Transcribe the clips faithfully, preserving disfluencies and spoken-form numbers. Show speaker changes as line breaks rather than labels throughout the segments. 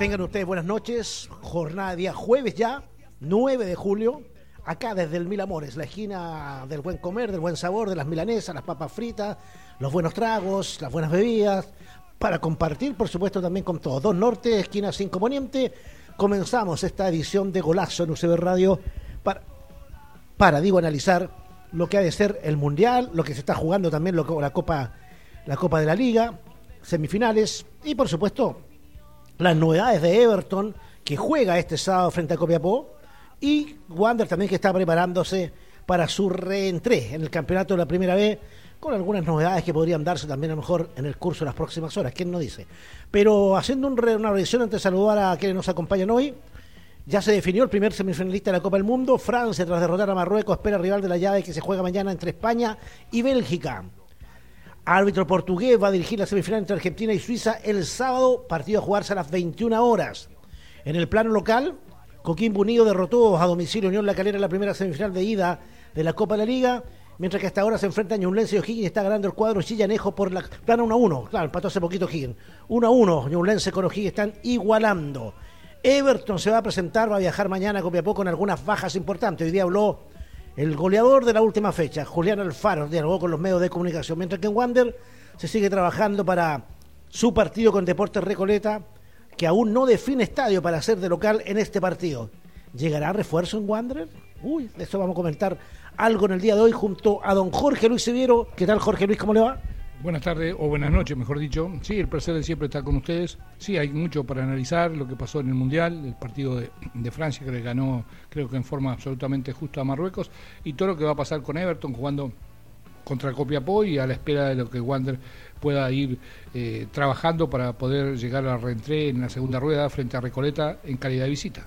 Tengan ustedes buenas noches. Jornada de día jueves ya, nueve de julio. Acá desde el Mil Amores, la esquina del buen comer, del buen sabor, de las milanesas, las papas fritas, los buenos tragos, las buenas bebidas. Para compartir, por supuesto, también con todos. Dos Norte, esquina cinco Poniente. Comenzamos esta edición de Golazo en U C B Radio para, para digo, analizar lo que ha de ser el Mundial, lo que se está jugando también, lo que, la Copa, la Copa de la Liga, semifinales y, por supuesto, las novedades de Everton, que juega este sábado frente a Copiapó, y Wander también, que está preparándose para su reentré en el campeonato de la Primera B, con algunas novedades que podrían darse también a lo mejor en el curso de las próximas horas, ¿quién no dice? Pero haciendo un re, una revisión antes de saludar a quienes nos acompañan hoy, ya se definió el primer semifinalista de la Copa del Mundo. Francia, tras derrotar a Marruecos, espera rival de la llave que se juega mañana entre España y Bélgica. Árbitro portugués va a dirigir la semifinal entre Argentina y Suiza el sábado, partido a jugarse a las veintiuna horas. En el plano local, Coquimbo Unido derrotó a domicilio Unión La Calera en la primera semifinal de ida de la Copa de la Liga, mientras que hasta ahora se enfrentan Ñublense y O'Higgins. Está ganando el cuadro Chillanejo por la plana uno a uno. Claro, empató hace poquito O'Higgins. uno a uno, Ñublense con O'Higgins están igualando. Everton se va a presentar, va a viajar mañana a Copiapó con algunas bajas importantes. Hoy día habló el goleador de la última fecha, Julián Alfaro, dialogó con los medios de comunicación, mientras que en Wander se sigue trabajando para su partido con Deportes Recoleta, que aún no define estadio para ser de local en este partido. ¿Llegará refuerzo en Wander? Uy, de eso vamos a comentar algo en el día de hoy junto a don Jorge Luis Siviero. ¿Qué tal, Jorge Luis? ¿Cómo le va?
Buenas tardes, o buenas noches, mejor dicho. Sí, el placer de siempre estar con ustedes. Sí, hay mucho para analizar, lo que pasó en el Mundial, el partido de, de Francia, que le ganó, creo que en forma absolutamente justa a Marruecos, y todo lo que va a pasar con Everton jugando contra el Copiapó y a la espera de lo que Wander pueda ir eh, trabajando para poder llegar a reentré en la segunda rueda frente a Recoleta en calidad de visita.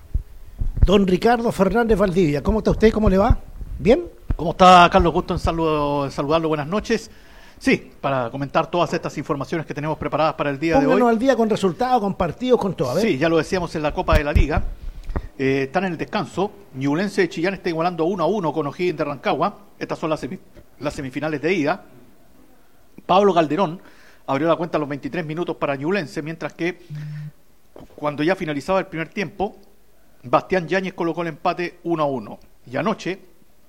Don Ricardo Fernández Valdivia, ¿cómo está usted? ¿Cómo le va? ¿Bien?
¿Cómo está, Carlos? Gusto en, saludo, en saludarlo, buenas noches. Sí, para comentar todas estas informaciones que tenemos preparadas para el día
Pónganos
de hoy.
al día con resultados, con partidos, con todo. A ver.
Sí, ya lo decíamos en la Copa de la Liga. Eh, están en el descanso. Ñublense de Chillán está igualando uno a uno con O'Higgins de Rancagua. Estas son las, semi, las semifinales de ida. Pablo Calderón abrió la cuenta a los veintitrés minutos para Ñublense, mientras que cuando ya finalizaba el primer tiempo, Bastián Yáñez colocó el empate uno a uno. Y anoche,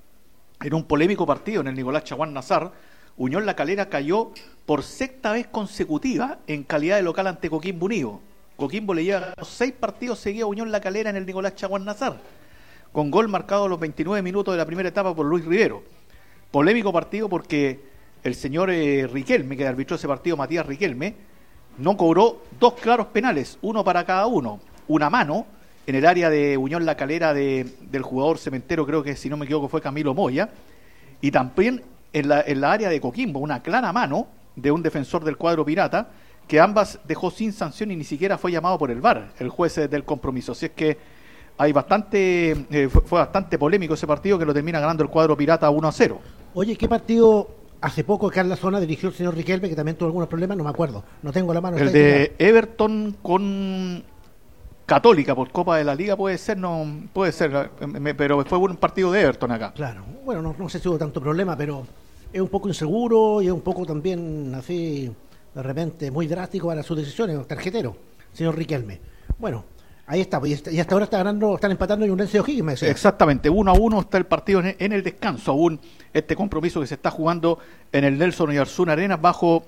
en un polémico partido en el Nicolás Chaguán Nazar, Unión La Calera cayó por sexta vez consecutiva en calidad de local ante Coquimbo Unido. Coquimbo le lleva seis partidos seguidos a Unión La Calera en el Nicolás Chaguán Nazar, con gol marcado a los veintinueve minutos de la primera etapa por Luis Rivero. Polémico partido porque el señor eh, Riquelme, que arbitró ese partido, Matías Riquelme, no cobró dos claros penales, uno para cada uno. Una mano en el área de Unión La Calera de, del jugador cementero, creo que si no me equivoco fue Camilo Moya, y también en la, en la área de Coquimbo, una clara mano de un defensor del cuadro pirata, que ambas dejó sin sanción y ni siquiera fue llamado por el V A R, el juez del compromiso. Así es que hay bastante eh, fue, fue bastante polémico ese partido, que lo termina ganando el cuadro pirata uno a cero.
Oye, ¿qué partido hace poco acá en la zona dirigió el señor Riquelme, que también tuvo algunos problemas? No me acuerdo, no tengo la mano.
El de Everton con Católica por Copa de la Liga puede ser, no puede ser, pero fue un partido de Everton acá.
Claro, bueno, no, no sé si hubo tanto problema, pero es un poco inseguro y es un poco también así, de repente, muy drástico para sus decisiones, tarjetero, señor Riquelme. Bueno, ahí está, y hasta ahora está ganando, están empatando en Ñublense y O'Higgins, me decía.
Exactamente, uno a uno está el partido en, en el descanso, aún este compromiso que se está jugando en el Nelson Oyarzún Arenas bajo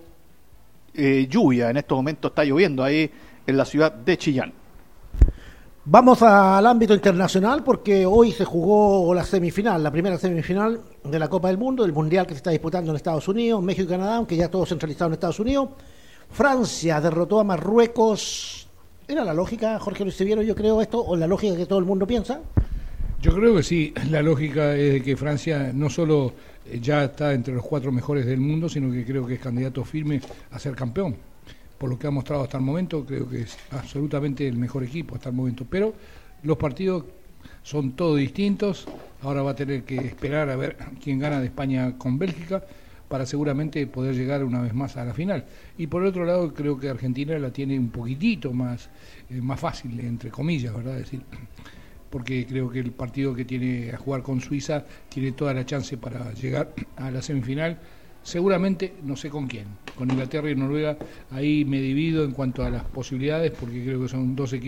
eh, lluvia. En estos momentos está lloviendo ahí en la ciudad de Chillán.
Vamos al ámbito internacional porque hoy se jugó la semifinal, la primera semifinal de la Copa del Mundo, del Mundial que se está disputando en Estados Unidos, México y Canadá, aunque ya todo centralizado en Estados Unidos. Francia derrotó a Marruecos. ¿Era la lógica, Jorge Luis Siviero, yo creo esto, o la lógica que todo el mundo piensa?
Yo creo que sí, la lógica es de que Francia no solo ya está entre los cuatro mejores del mundo, sino que creo que es candidato firme a ser campeón. Por lo que ha mostrado hasta el momento, creo que es absolutamente el mejor equipo hasta el momento. Pero los partidos son todos distintos. Ahora va a tener que esperar a ver quién gana de España con Bélgica para seguramente poder llegar una vez más a la final. Y por otro lado, creo que Argentina la tiene un poquitito más, eh, más fácil, entre comillas, ¿verdad? Es decir, porque creo que el partido que tiene a jugar con Suiza tiene toda la chance para llegar a la semifinal. Seguramente, no sé con quién, con Inglaterra y Noruega, ahí me divido en cuanto a las posibilidades, porque creo que son dos equipos